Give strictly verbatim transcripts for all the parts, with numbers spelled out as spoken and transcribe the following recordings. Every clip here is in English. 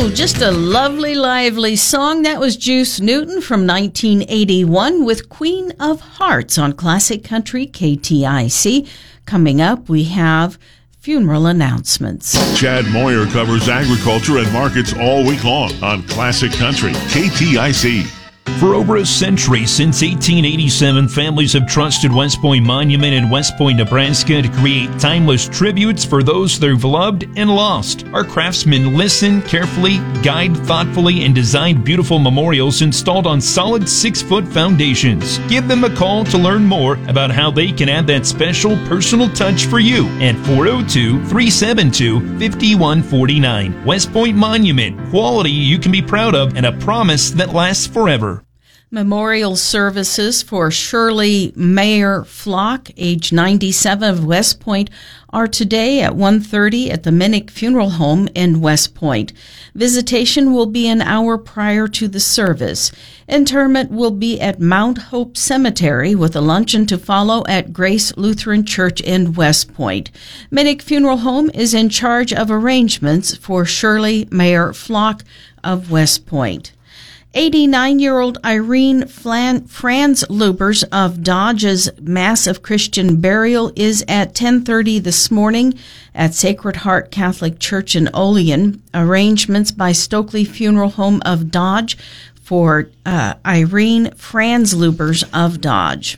Oh, just a lovely, lively song. That was Juice Newton from nineteen eighty-one with Queen of Hearts on Classic Country K T I C. Coming up, we have funeral announcements. Chad Moyer covers agriculture and markets all week long on Classic Country K T I C. For over a century, since eighteen eighty-seven, families have trusted West Point Monument in West Point, Nebraska to create timeless tributes for those they've loved and lost. Our craftsmen listen carefully, guide thoughtfully, and design beautiful memorials installed on solid six-foot foundations. Give them a call to learn more about how they can add that special personal touch for you at four oh two, three seven two, five one four nine. West Point Monument, quality you can be proud of and a promise that lasts forever. Memorial services for Shirley Mayer Flock, age ninety-seven, of West Point, are today at one thirty at the Minnick Funeral Home in West Point. Visitation will be an hour prior to the service. Interment will be at Mount Hope Cemetery with a luncheon to follow at Grace Lutheran Church in West Point. Minnick Funeral Home is in charge of arrangements for Shirley Mayer Flock of West Point. eighty-nine-year-old Irene Flan- Franz Lubers of Dodge's massive Christian burial is at ten thirty this morning at Sacred Heart Catholic Church in Olean. Arrangements by Stokely Funeral Home of Dodge for uh, Irene Franz Lubers of Dodge.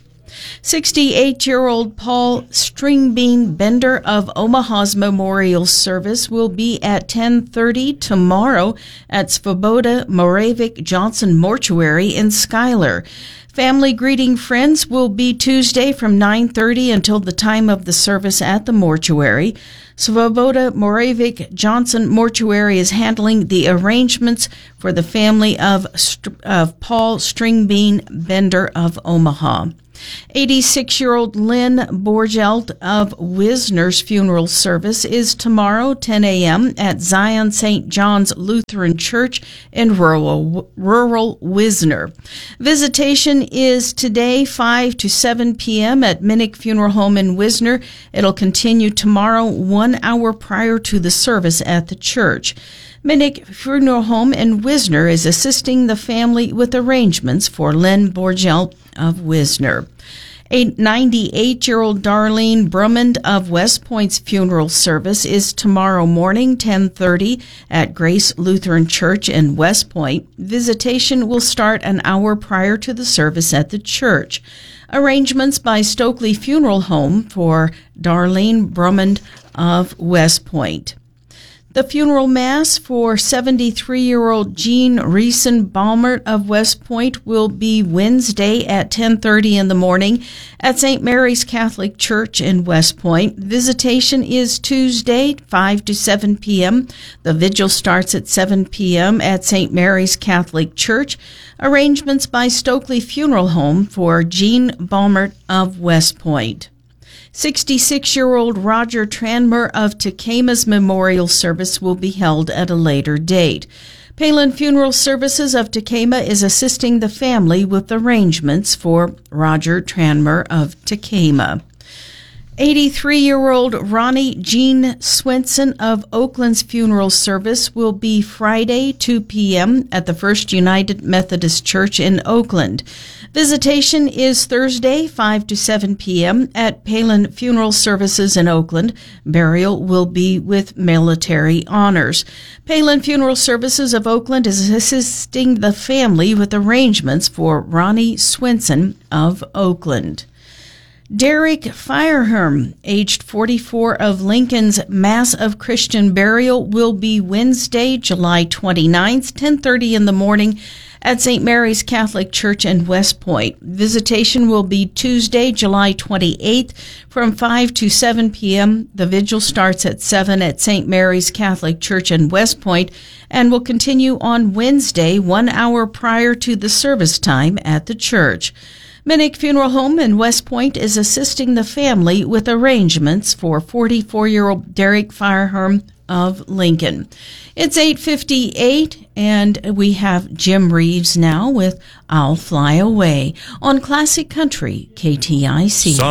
sixty-eight-year-old Paul Stringbean Bender of Omaha's memorial service will be at ten thirty tomorrow at Svoboda Moravik Johnson Mortuary in Schuyler. Family greeting friends will be Tuesday from nine thirty until the time of the service at the mortuary. Svoboda Moravik Johnson Mortuary is handling the arrangements for the family of, of Paul Stringbean Bender of Omaha. eighty-six-year-old Lynn Borgelt of Wisner's funeral service is tomorrow, ten a.m. at Zion Saint John's Lutheran Church in rural, rural Wisner. Visitation is today, five to seven p.m. at Minnick Funeral Home in Wisner. It'll continue tomorrow, one hour prior to the service at the church. Minnick Funeral Home in Wisner is assisting the family with arrangements for Lynn Borgelt of Wisner. A ninety-eight-year-old Darlene Brummond of West Point's funeral service is tomorrow morning, ten thirty, at Grace Lutheran Church in West Point. Visitation will start an hour prior to the service at the church. Arrangements by Stokely Funeral Home for Darlene Brummond of West Point. The funeral mass for seventy-three-year-old Jean Reeson Balmert of West Point will be Wednesday at ten thirty in the morning at Saint Mary's Catholic Church in West Point. Visitation is Tuesday, five to seven p.m. The vigil starts at seven p.m. at Saint Mary's Catholic Church. Arrangements by Stokely Funeral Home for Jean Balmert of West Point. sixty-six-year-old Roger Tranmer of Tekamah's memorial service will be held at a later date. Palin Funeral Services of Tekamah is assisting the family with arrangements for Roger Tranmer of Tekamah. eighty-three-year-old Ronnie Jean Swenson of Oakland's funeral service will be Friday, two p.m. at the First United Methodist Church in Oakland. Visitation is Thursday, five to seven p.m. at Palin Funeral Services in Oakland. Burial will be with military honors. Palin Funeral Services of Oakland is assisting the family with arrangements for Ronnie Swenson of Oakland. Derek Fireherm, aged forty-four, of Lincoln's Mass of Christian burial will be Wednesday, July twenty-ninth, ten thirty in the morning at Saint Mary's Catholic Church in West Point. Visitation will be Tuesday, July twenty-eighth from five to seven p.m. The vigil starts at seven at Saint Mary's Catholic Church in West Point and will continue on Wednesday, one hour prior to the service time at the church. Minnick Funeral Home in West Point is assisting the family with arrangements for forty-four-year-old Derek Fireherm of Lincoln. It's eight fifty-eight, and we have Jim Reeves now with I'll Fly Away on Classic Country K T I C.